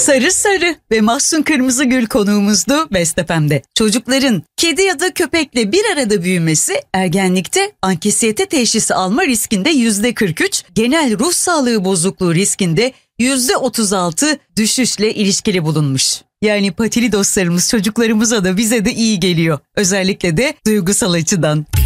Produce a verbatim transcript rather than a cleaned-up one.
Sarı Sarı ve Mahsun Kırmızıgül konuğumuzdu Best F M'de. Çocukların kedi ya da köpekle bir arada büyümesi ergenlikte anksiyete teşhisi alma riskinde yüzde kırk üç, genel ruh sağlığı bozukluğu riskinde yüzde otuz altı düşüşle ilişkili bulunmuş. Yani patili dostlarımız çocuklarımıza da bize de iyi geliyor. Özellikle de duygusal açıdan.